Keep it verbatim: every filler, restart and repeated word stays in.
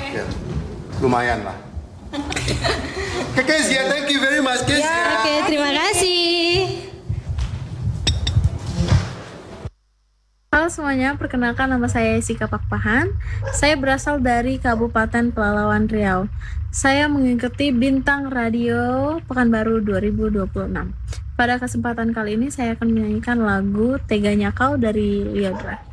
Ya, lumayan lah. Oke, Kezia, thank you very much, Kezia. Ya, oke, terima kasih. Halo semuanya, perkenalkan nama saya Sika Pakpahan. Saya berasal dari Kabupaten Pelalawan Riau. Saya mengikuti Bintang Radio Pekanbaru dua ribu dua puluh enam. Pada kesempatan kali ini saya akan menyanyikan lagu Teganya Kau dari Lyodra.